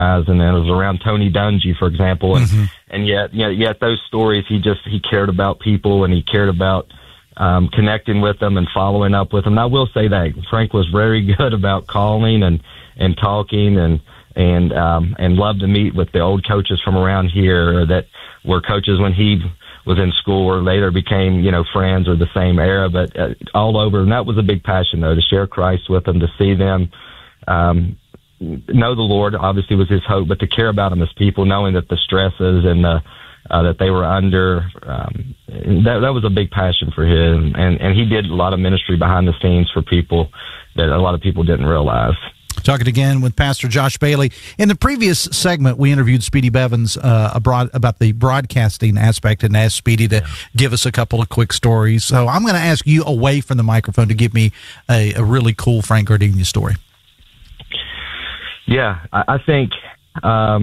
and it was around Tony Dungy, for example. And yet those stories, he cared about people, and he cared about connecting with them and following up with them. And I will say that Frank was very good about calling and talking and loved to meet with the old coaches from around here that were coaches when he was in school or later became, friends or the same era, but all over. And that was a big passion, though, to share Christ with them, to see them know the Lord, obviously, was his hope, but to care about them as people, knowing that the stresses and that they were under, that was a big passion for him. And he did a lot of ministry behind the scenes for people that a lot of people didn't realize. Talking again with Pastor Josh Bailey. In the previous segment, we interviewed Speedy Bevins about the broadcasting aspect and asked Speedy to give us a couple of quick stories. So I'm going to ask you away from the microphone to give me a really cool Frank Gardenia story. Yeah, I think, I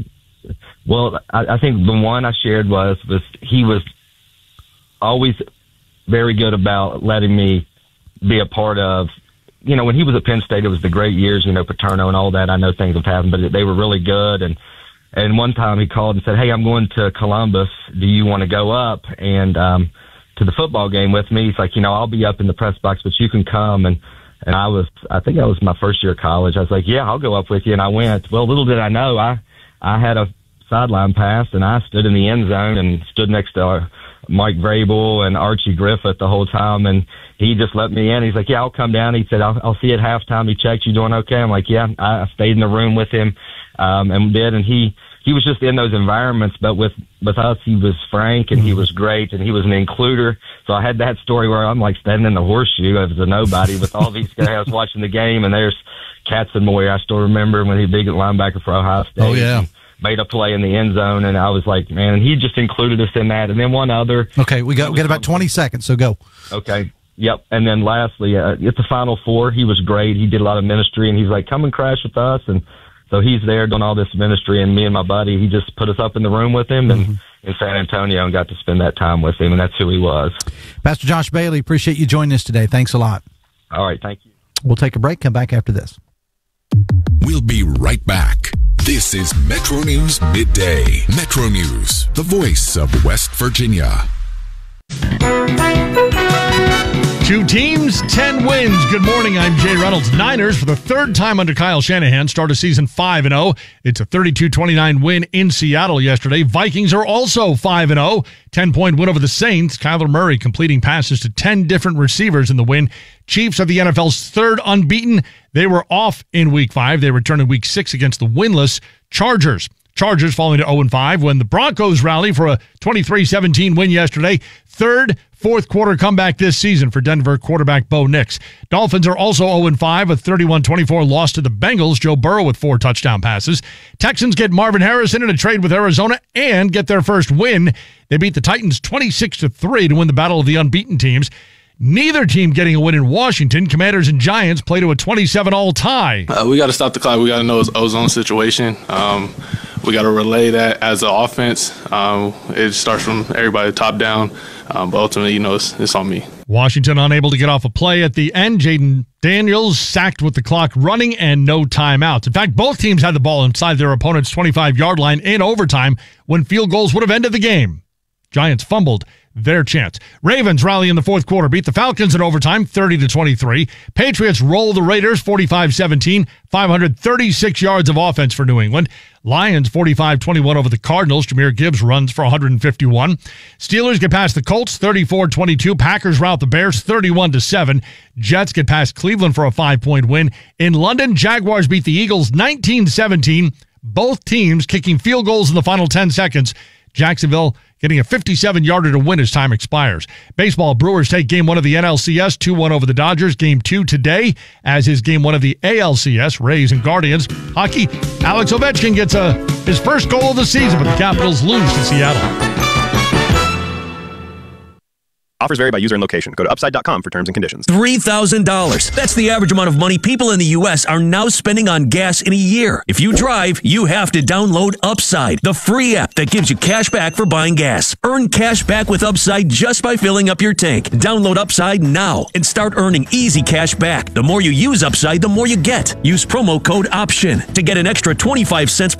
think the one I shared was he was always very good about letting me be a part of, when he was at Penn State, it was the great years, Paterno and all that. I know things have happened, but they were really good. And one time he called and said, "Hey, I'm going to Columbus. Do you want to go up and to the football game with me?" He's like, I'll be up in the press box, but you can come. And I think that was my first year of college. I was like, "Yeah, I'll go up with you." And I went. Well, little did I know, I had a sideline pass, and I stood in the end zone and stood next to Mike Vrabel and Archie Griffith the whole time, and he just let me in. He's like, "Yeah, I'll come down." He said, I'll see you at halftime. He checked, "You doing okay?" I'm like, "Yeah." I stayed in the room with him, and he was just in those environments, but with us, he was frank, and he was great, and he was an includer. So I had that story where I'm like standing in the horseshoe as a nobody with all these guys. I was watching the game, and there's Katzenmoyer. I still remember when he was a big linebacker for Ohio State. Oh, yeah. Made a play in the end zone, and I was like, man, and he just included us in that. And then one other. Okay, we got about 20 seconds, so go. Okay. Yep. And then lastly, at the Final Four, he was great. He did a lot of ministry, and he's like, "Come and crash with us." And so he's there doing all this ministry, and me and my buddy, he just put us up in the room with him and in San Antonio and got to spend that time with him, and that's who he was. Pastor Josh Bailey, appreciate you joining us today. Thanks a lot. All right, thank you. We'll take a break, come back after this. We'll be right back. This is Metro News Midday. Metro News, the voice of West Virginia. 2 teams, 10 wins. Good morning, I'm Jay Reynolds. Niners, for the third time under Kyle Shanahan, start a season 5-0. It's a 32-29 win in Seattle yesterday. Vikings are also 5-0. 10-point win over the Saints. Kyler Murray completing passes to 10 different receivers in the win. Chiefs are the NFL's third unbeaten. They were off in Week 5. They return in Week 6 against the winless Chargers. Chargers falling to 0-5 when the Broncos rally for a 23-17 win yesterday. Third, fourth quarter comeback this season for Denver quarterback Bo Nix. Dolphins are also 0-5, a 31-24 loss to the Bengals. Joe Burrow with 4 touchdown passes. Texans get Marvin Harrison in a trade with Arizona and get their first win. They beat the Titans 26-3 to win the battle of the unbeaten teams. Neither team getting a win in Washington. Commanders and Giants play to a 27-all tie. We got to stop the clock. We got to know it's ozone situation. We got to relay that as an offense. It starts from everybody top down, but ultimately, it's on me. Washington unable to get off a play at the end. Jaden Daniels sacked with the clock running and no timeouts. In fact, both teams had the ball inside their opponent's 25-yard line in overtime when field goals would have ended the game. Giants fumbled their chance. Ravens rally in the fourth quarter, beat the Falcons in overtime 30-23. Patriots roll the Raiders 45-17, 536 yards of offense for New England. Lions 45-21 over the Cardinals. Jahmyr Gibbs runs for 151. Steelers get past the Colts 34-22. Packers rout the Bears 31-7. Jets get past Cleveland for a 5-point win. In London, Jaguars beat the Eagles 19-17. Both teams kicking field goals in the final 10 seconds. Jacksonville getting a 57-yarder to win as time expires. Baseball, Brewers take Game 1 of the NLCS 2-1 over the Dodgers. Game 2 today, as is Game 1 of the ALCS, Rays and Guardians. Hockey, Alex Ovechkin gets his first goal of the season, but the Capitals lose to Seattle. Offers vary by user and location. Go to upside.com for terms and conditions. $3,000. That's the average amount of money people in the U.S. are now spending on gas in a year. If you drive, you have to download Upside, the free app that gives you cash back for buying gas. Earn cash back with Upside just by filling up your tank. Download Upside now and start earning easy cash back. The more you use Upside, the more you get. Use promo code OPTION to get an extra 25 cents